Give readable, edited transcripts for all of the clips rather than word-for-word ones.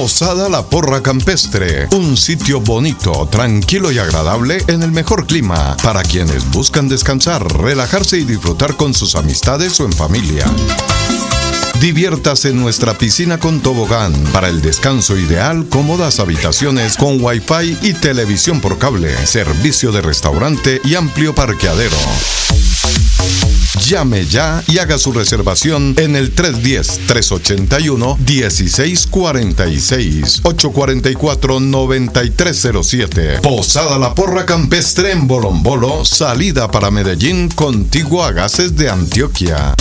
Posada La Porra Campestre, un sitio bonito, tranquilo y agradable en el mejor clima para quienes buscan descansar, relajarse y disfrutar con sus amistades o en familia. Diviértase en nuestra piscina con tobogán. Para el descanso ideal, cómodas habitaciones con wifi y televisión por cable, servicio de restaurante y amplio parqueadero. Llame ya y haga su reservación en el 310-381-1646, 844-9307. Posada La Porra Campestre en Bolombolo, salida para Medellín, contiguo a Gases de Antioquia.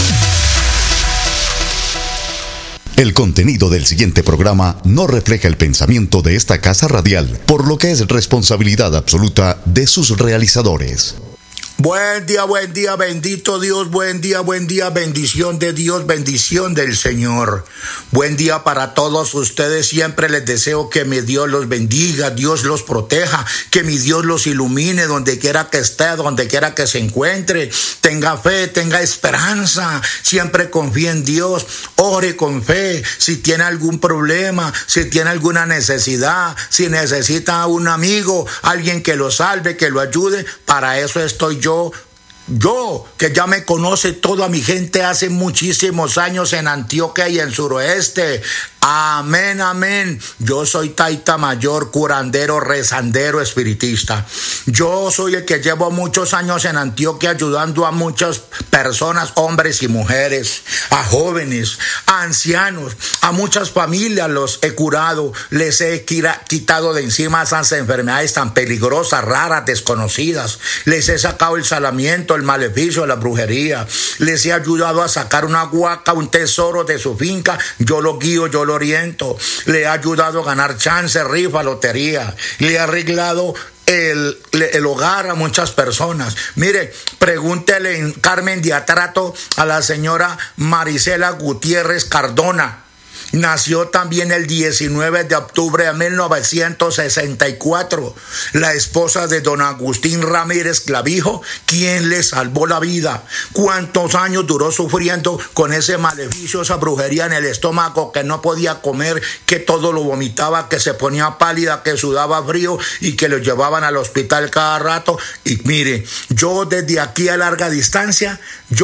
El contenido del siguiente programa no refleja el pensamiento de esta casa radial, por lo que es responsabilidad absoluta de sus realizadores. Buen día, bendito Dios, buen día, bendición de Dios, bendición del Señor. Buen día para todos ustedes, siempre les deseo que mi Dios los bendiga, Dios los proteja, que mi Dios los ilumine donde quiera que esté, donde quiera que se encuentre. Tenga fe, tenga esperanza, siempre confíe en Dios, ore con fe. Si tiene algún problema, si tiene alguna necesidad, si necesita un amigo, alguien que lo salve, que lo ayude, para eso estoy yo, que ya me conoce toda mi gente hace muchísimos años en Antioquia y en suroeste. Amén, amén. Yo soy taita mayor, curandero, rezandero, espiritista. Yo soy el que llevo muchos años en Antioquia ayudando a muchas personas, hombres y mujeres, a jóvenes, a ancianos, a muchas familias los he curado. Les he quitado de encima esas enfermedades tan peligrosas, raras, desconocidas. Les he sacado el salamiento, el maleficio, la brujería. Les he ayudado a sacar una huaca, un tesoro de su finca. Yo lo guío, yo lo oriento. Le he ayudado a ganar chance, rifa, lotería. Le he arreglado el hogar a muchas personas. Mire, pregúntele en Carmen de Atrato a la señora Marisela Gutiérrez Cardona. Nació también el 19 de octubre de 1964, la esposa de don Agustín Ramírez Clavijo, quien le salvó la vida. ¿Cuántos años duró sufriendo con ese maleficio, esa brujería en el estómago, que no podía comer, que todo lo vomitaba, que se ponía pálida, que sudaba frío y que lo llevaban al hospital cada rato? Y mire, yo desde aquí a larga distancia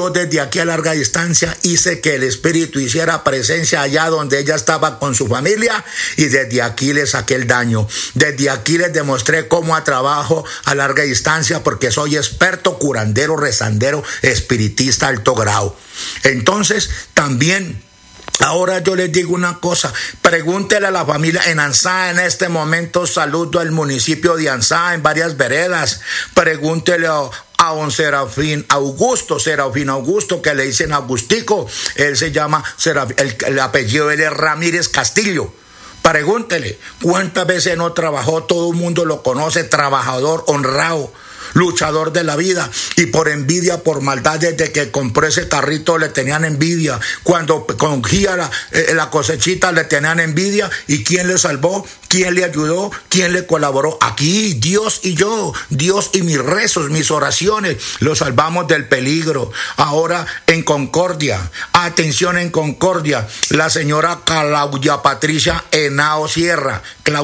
hice que el espíritu hiciera presencia allá donde ella estaba con su familia, y desde aquí le saqué el daño. Desde aquí les demostré cómo trabajo a larga distancia, porque soy experto, curandero, rezandero, espiritista alto grado. Entonces, también ahora yo les digo una cosa, pregúntele a la familia en Ansá. En este momento saludo al municipio de Ansá, en varias veredas. Pregúntele a don Serafín Augusto, que le dicen Augustico. Él se llama el apellido él es Ramírez Castillo. Pregúntele cuántas veces no trabajó, todo el mundo lo conoce, trabajador, honrado, luchador de la vida, y por envidia, por maldad, desde que compró ese carrito le tenían envidia. Cuando cogía la cosechita le tenían envidia. ¿Y quién le salvó? ¿Quién le ayudó? ¿Quién le colaboró? Aquí, Dios y yo, Dios y mis rezos, mis oraciones, lo salvamos del peligro. Ahora en Concordia, atención, en Concordia, la señora Claudia Patricia Henao Sierra.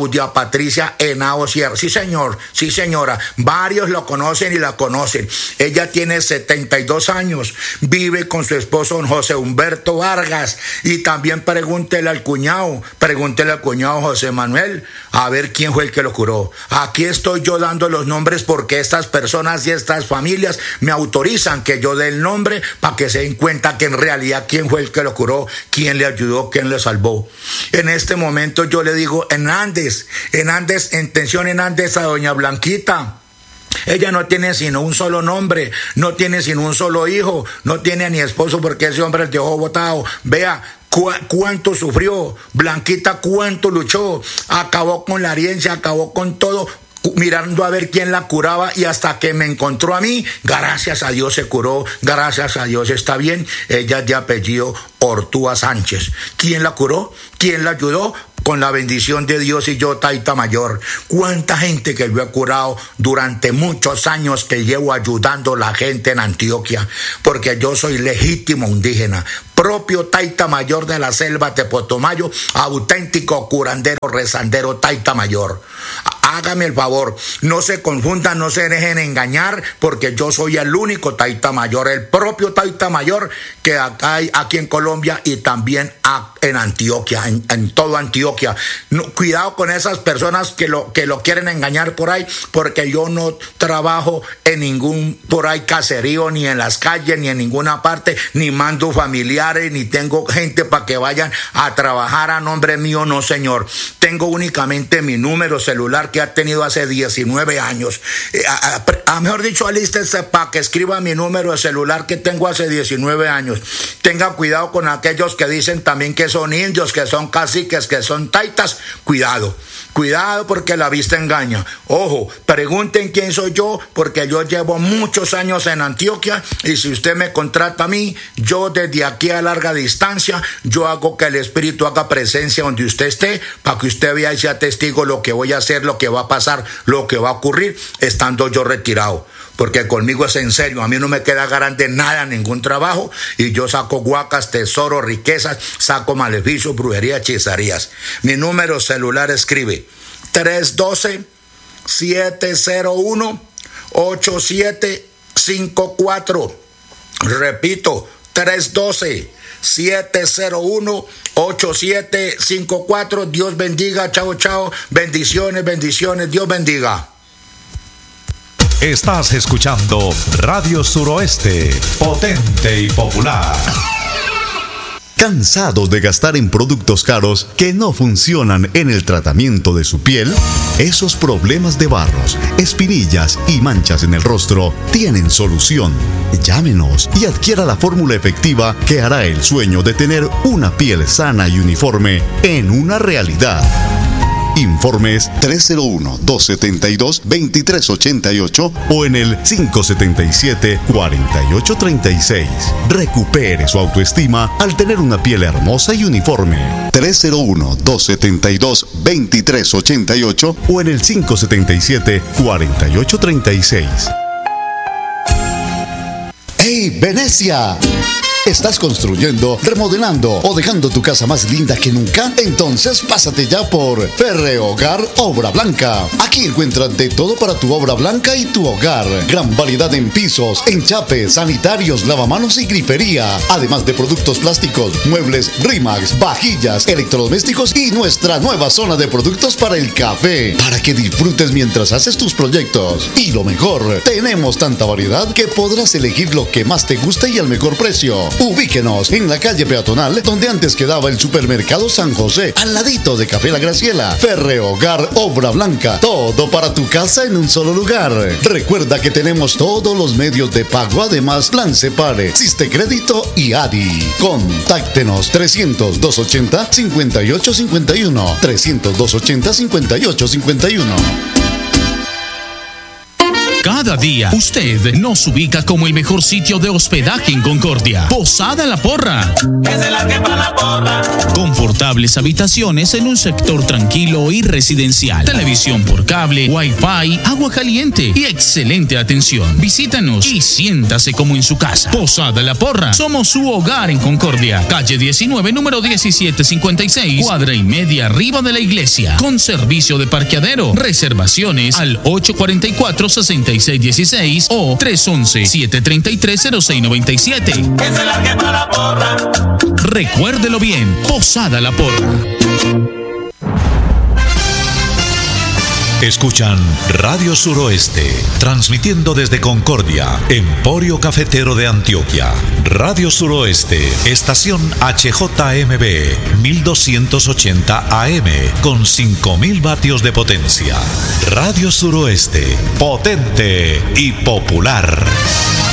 Sí, señor, sí, señora. Varios lo conocen y la conocen. Ella tiene 72 años, vive con su esposo don José Humberto Vargas. Y también pregúntele al cuñado José Manuel, a ver quién fue el que lo curó. Aquí estoy yo dando los nombres porque estas personas y estas familias me autorizan que yo dé el nombre para que se den cuenta que en realidad quién fue el que lo curó, quién le ayudó, quién le salvó. En este momento yo le digo en Andes, a doña Blanquita. Ella no tiene sino un solo nombre, no tiene sino un solo hijo, no tiene ni esposo porque ese hombre el dejó botado. Vea cuánto sufrió Blanquita, cuánto luchó, acabó con la herencia, acabó con todo, mirando a ver quién la curaba, y hasta que me encontró a mí, gracias a Dios se curó, gracias a Dios está bien. Ella de apellido Ortúa Sánchez. ¿Quién la curó? ¿Quién la ayudó? con la bendición de Dios y yo, Taita Mayor. Cuánta gente que yo he curado durante muchos años que llevo ayudando a la gente en Antioquia, porque yo soy legítimo indígena, propio Taita Mayor de la selva de Potomayo, auténtico curandero, rezandero Taita Mayor. Hágame el favor, no se confundan, no se dejen engañar, porque yo soy el único Taita Mayor, el propio Taita Mayor que acá hay aquí en Colombia y también en Antioquia, en toda Antioquia. No, cuidado con esas personas que lo quieren engañar por ahí, porque yo no trabajo en ningún por ahí caserío, ni en las calles, ni en ninguna parte, ni mando familiares, ni tengo gente para que vayan a trabajar a nombre mío, no señor. Tengo únicamente mi número celular que ha tenido hace 19 años. Mejor dicho, alístese para que escriba mi número de celular que tengo hace 19 años. Tenga cuidado con aquellos que dicen también que son indios, que son caciques, que son taitas. Cuidado porque la vista engaña. Ojo, pregunten quién soy yo, porque yo llevo muchos años en Antioquia y si usted me contrata a mí, yo desde aquí a larga distancia, yo hago que el Espíritu haga presencia donde usted esté, para que usted vea y sea testigo lo que voy a hacer, lo que va a pasar, lo que va a ocurrir, estando yo retirado. Porque conmigo es en serio, a mí no me queda garante nada, ningún trabajo, y yo saco guacas, tesoros, riquezas, saco maleficios, brujería, hechizarías. Mi número celular escribe 312-701-8754. Repito, 312-701-8754. Dios bendiga, chao, chao, bendiciones, Dios bendiga. Estás escuchando Radio Suroeste, potente y popular. ¿Cansados de gastar en productos caros que no funcionan en el tratamiento de su piel? Esos problemas de barros, espinillas y manchas en el rostro tienen solución. Llámenos y adquiera la fórmula efectiva que hará el sueño de tener una piel sana y uniforme en una realidad. Informes 301-272-2388 o en el 577-4836. Recupere su autoestima al tener una piel hermosa y uniforme. 301-272-2388 o en el 577-4836. ¡Hey, Venecia! ¿Estás construyendo, remodelando o dejando tu casa más linda que nunca? Entonces pásate ya por Ferrehogar Obra Blanca. Aquí encuentras de todo para tu obra blanca y tu hogar. Gran variedad en pisos, enchapes, sanitarios, lavamanos y grifería. Además de productos plásticos, muebles Rimax, vajillas, electrodomésticos y nuestra nueva zona de productos para el café. Para que disfrutes mientras haces tus proyectos. Y lo mejor, tenemos tanta variedad que podrás elegir lo que más te guste y al mejor precio. Ubíquenos en la calle peatonal donde antes quedaba el supermercado San José, al ladito de Café La Graciela. Ferrehogar Obra Blanca, todo para tu casa en un solo lugar. Recuerda que tenemos todos los medios de pago, además Plan Separe, Siste Crédito y ADI. Contáctenos 300-280-5851, 300-280-5851. Cada día usted nos ubica como el mejor sitio de hospedaje en Concordia. Posada La Porra. Que se largue pa' La Porra. Confortables habitaciones en un sector tranquilo y residencial. Televisión por cable, wifi, agua caliente y excelente atención. Visítanos y siéntase como en su casa. Posada La Porra. Somos su hogar en Concordia. Calle 19, número 1756. Cuadra y media arriba de la iglesia. Con servicio de parqueadero. Reservaciones al 844-6616 o 311-733-0697. Que se largue pa' La Porra. Recuérdelo bien, Posada La Porra. Escuchan Radio Suroeste, transmitiendo desde Concordia, Emporio Cafetero de Antioquia. Radio Suroeste, estación HJMB, 1280 AM, con 5000 vatios de potencia. Radio Suroeste, potente y popular.